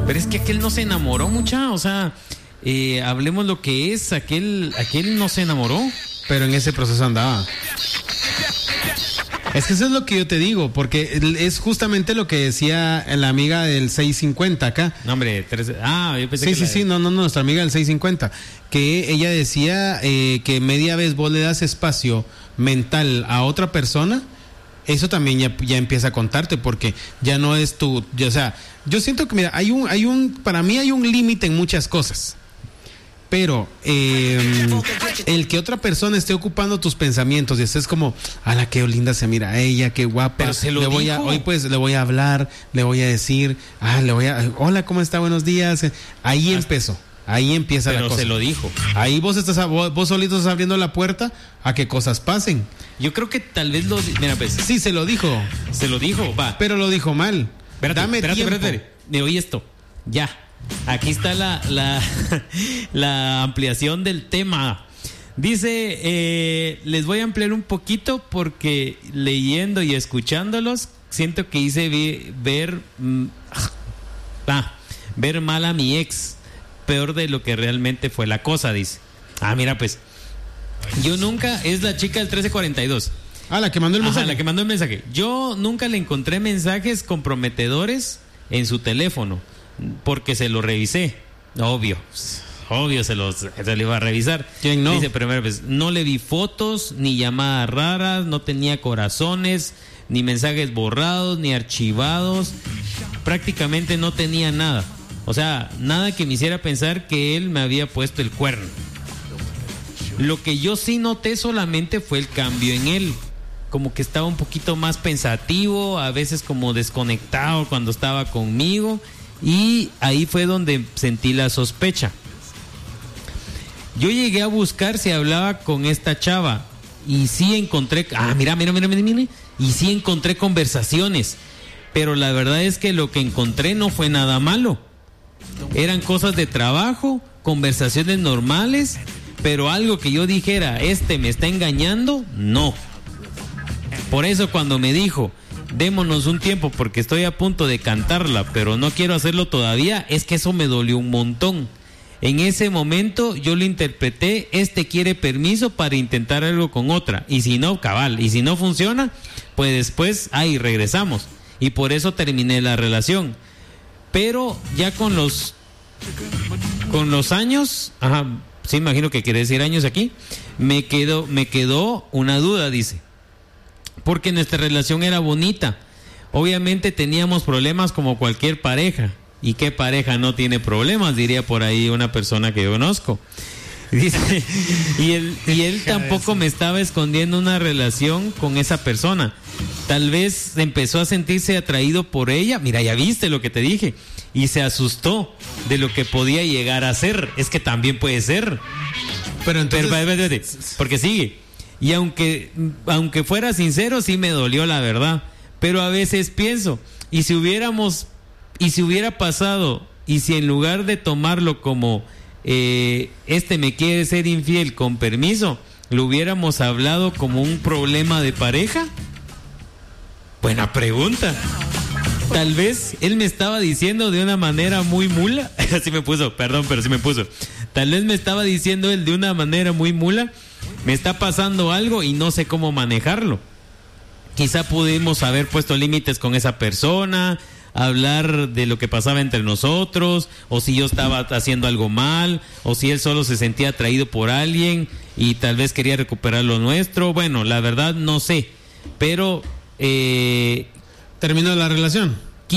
Pero es que aquel no se enamoró, mucha, o sea, hablemos lo que es, aquel no se enamoró. Pero en ese proceso andaba. Es que eso es lo que yo te digo, porque es justamente lo que decía la amiga del 650 acá. No, hombre, yo pensé sí, no, nuestra amiga del 650, que ella decía que media vez vos le das espacio mental a otra persona, eso también ya empieza a contarte, porque ya no es tu, o sea, yo siento que mira, para mí hay un límite en muchas cosas. Pero el que otra persona esté ocupando tus pensamientos y estés como, ala, qué linda se mira ella, qué guapa. Pero se lo dijo. Hoy pues le voy a hablar, le voy a decir, hola, ¿cómo está? Buenos días. Ahí empezó. Ahí empieza la cosa. Pero se lo dijo. Ahí vos solito estás abriendo la puerta a que cosas pasen. Yo creo que tal vez mira, pues. Sí, se lo dijo. Se lo dijo, va. Pero lo dijo mal. Espérate. Me oí esto. Ya. Aquí está la ampliación del tema. Dice, les voy a ampliar un poquito porque leyendo y escuchándolos siento que hice ver mal a mi ex, peor de lo que realmente fue la cosa, dice. Mira, pues yo nunca, es la chica del 1342. La que mandó el mensaje. La que mandó el mensaje. Yo nunca le encontré mensajes comprometedores en su teléfono, porque se lo revisé. Obvio se lo iba a revisar. ¿Quién no? Dice, primero, pues, no le vi fotos, ni llamadas raras, no tenía corazones, ni mensajes borrados, ni archivados. Prácticamente no tenía nada. O sea, nada que me hiciera pensar que él me había puesto el cuerno. Lo que yo sí noté solamente fue el cambio en él. Como que estaba un poquito más pensativo, a veces como desconectado cuando estaba conmigo. Y ahí fue donde sentí la sospecha. Yo llegué a buscar si hablaba con esta chava y sí encontré, mira, y sí encontré conversaciones, pero la verdad es que lo que encontré no fue nada malo. Eran cosas de trabajo, conversaciones normales, pero algo que yo dijera, me está engañando, no. Por eso cuando me dijo, démonos un tiempo porque estoy a punto de cantarla, pero no quiero hacerlo todavía, es que eso me dolió un montón. En ese momento yo lo interpreté, quiere permiso para intentar algo con otra, y si no, cabal, y si no funciona, pues después, regresamos. Y por eso terminé la relación. Pero ya con los años, sí, imagino que quiere decir años aquí, me quedó una duda, dice. Porque nuestra relación era bonita. Obviamente teníamos problemas como cualquier pareja. ¿Y qué pareja no tiene problemas? Diría por ahí una persona que yo conozco. Dice, y él tampoco me estaba escondiendo una relación con esa persona. Tal vez empezó a sentirse atraído por ella. Mira, ya viste lo que te dije. Y se asustó de lo que podía llegar a ser. Es que también puede ser. Pero entonces... Espérate, porque sigue. Y aunque fuera sincero, sí me dolió, la verdad. Pero a veces pienso, y si hubiera pasado, y si en lugar de tomarlo como me quiere ser infiel con permiso, lo hubiéramos hablado como un problema de pareja. Buena pregunta. Tal vez él me estaba diciendo de una manera muy mula. Así me puso, perdón, pero sí me puso. Tal vez me estaba diciendo él de una manera muy mula. Me está pasando algo y no sé cómo manejarlo. Quizá pudimos haber puesto límites con esa persona, hablar de lo que pasaba entre nosotros, o si yo estaba haciendo algo mal, o si él solo se sentía atraído por alguien y tal vez quería recuperar lo nuestro. Bueno, la verdad no sé, pero terminó la relación.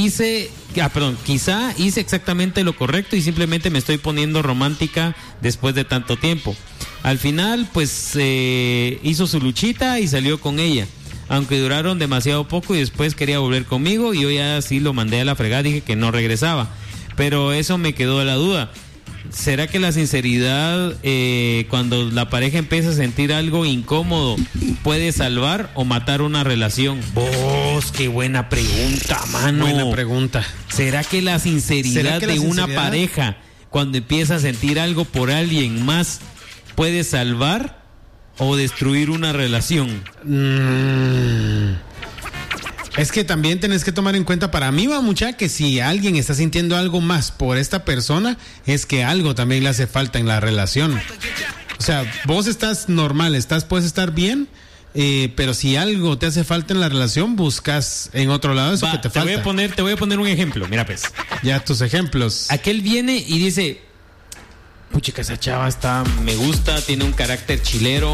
Quizá hice exactamente lo correcto y simplemente me estoy poniendo romántica después de tanto tiempo. Al final, pues, hizo su luchita y salió con ella. Aunque duraron demasiado poco y después quería volver conmigo y yo ya sí lo mandé a la fregada, dije que no regresaba. Pero eso me quedó la duda. ¿Será que la sinceridad, cuando la pareja empieza a sentir algo incómodo, puede salvar o matar una relación? ¡Vos, qué buena pregunta, mano! Buena pregunta. ¿Será que la sinceridad de una pareja, cuando empieza a sentir algo por alguien más, puede salvar o destruir una relación? Es que también tenés que tomar en cuenta, para mí va mucha, que si alguien está sintiendo algo más por esta persona, es que algo también le hace falta en la relación. O sea, vos estás normal, puedes estar bien, pero si algo te hace falta en la relación, buscas en otro lado eso que te falta. Te voy a poner un ejemplo, mira pues. Ya tus ejemplos. Aquel viene y dice, puchica, esa chava me gusta, tiene un carácter chilero,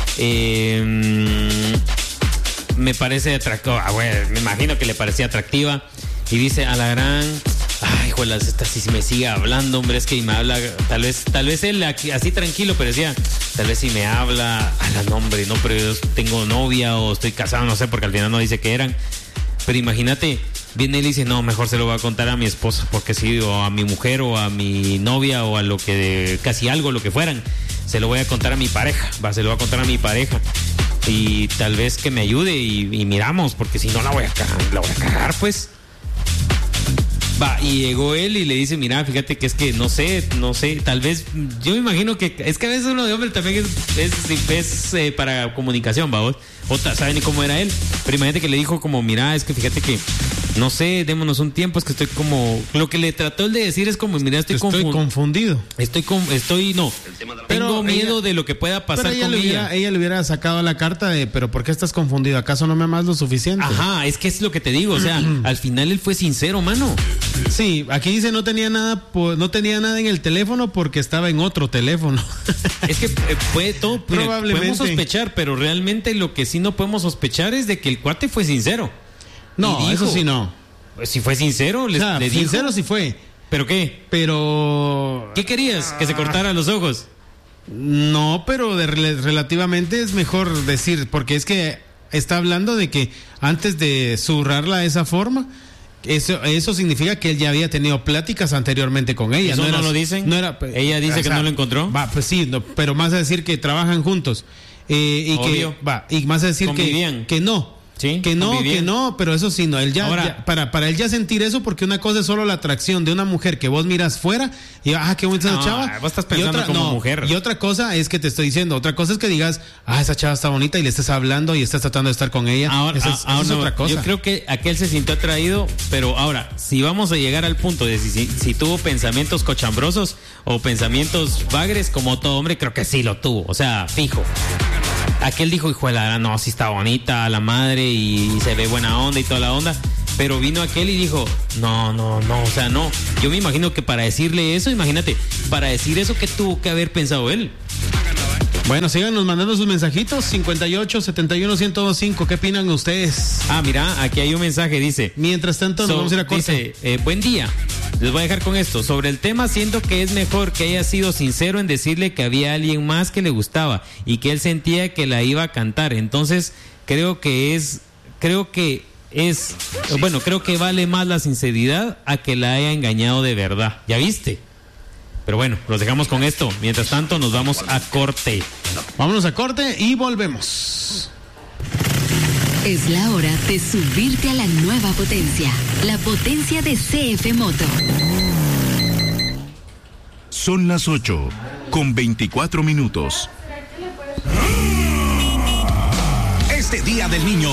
me parece atractiva, me imagino que le parecía atractiva, y dice, a la gran, ay, juelas, esta sí me sigue hablando, hombre, es que me habla, tal vez él así tranquilo, pero decía, tal vez si me habla, a la nombre, no, pero yo tengo novia o estoy casado, no sé, porque al final no dice que eran, pero imagínate, viene él y dice, no, mejor se lo voy a contar a mi esposa, porque sí, o a mi mujer, o a mi novia, o a lo que, casi algo, lo que fueran, se lo voy a contar a mi pareja, se lo voy a contar a mi pareja, y tal vez que me ayude y miramos, porque si no la voy a cagar, pues. Y llegó él y le dice, mira, fíjate que es que no sé, tal vez, yo me imagino que, es que a veces uno de hombre también es para comunicación, vos, saben ni cómo era él, pero imagínate que le dijo como, mira, es que fíjate que, no sé, démonos un tiempo, es que estoy como, lo que le trató él de decir es como, mira, estoy confundido. Tengo miedo de lo que pueda pasar con ella. Ella le hubiera sacado la carta de, pero ¿por qué estás confundido? ¿Acaso no me amas lo suficiente? Ajá, es que es lo que te digo, o sea, al final él fue sincero, mano. Sí, aquí dice no tenía nada en el teléfono porque estaba en otro teléfono. Es que probablemente podemos sospechar, pero realmente lo que sí no podemos sospechar es de que el cuate fue sincero. No, dijo, eso sí no. Pues si fue sincero, le dijo. Sincero sí fue. ¿Pero qué? ¿Qué querías? ¿Que se cortara los ojos? No, pero relativamente es mejor decir, porque es que está hablando de que antes de zurrarla de esa forma, eso significa que él ya había tenido pláticas anteriormente con ella. ¿Eso no lo dicen? Ella dice que no lo encontró. Pues sí, pero más a decir que trabajan juntos. Y más a decir que no. Sí, que no, pero eso sí, no, él para él ya sentir eso, porque una cosa es solo la atracción de una mujer que vos miras fuera y qué bonita esa chava. Vos estás pensando como mujer. Y otra cosa es que te estoy diciendo, otra cosa es que digas, esa chava está bonita y le estés hablando y estás tratando de estar con ella. Eso es otra cosa. Yo creo que aquel se sintió atraído, pero ahora, si vamos a llegar al punto de si tuvo pensamientos cochambrosos o pensamientos bagres, como todo hombre, creo que sí lo tuvo, o sea, fijo. Aquel dijo, hijo de la no, sí está bonita la madre y se ve buena onda y toda la onda. Pero vino aquel y dijo, no, o sea, no. Yo me imagino que para decirle eso, imagínate, para decir eso, ¿qué tuvo que haber pensado él? Bueno, síganos mandando sus mensajitos, 58-71-1025, ¿qué opinan ustedes? Mira, aquí hay un mensaje, dice. Mientras tanto, nos vamos a ir a corte. Dice, buen día, les voy a dejar con esto. Sobre el tema, siento que es mejor que haya sido sincero en decirle que había alguien más que le gustaba y que él sentía que la iba a cantar. Entonces, creo que vale más la sinceridad a que la haya engañado de verdad. ¿Ya viste? Pero bueno, los dejamos con esto. Mientras tanto, nos vamos a corte. Vámonos a corte y volvemos. Es la hora de subirte a la nueva potencia. La potencia de CF Moto. Son las 8:24. Este Día del Niño,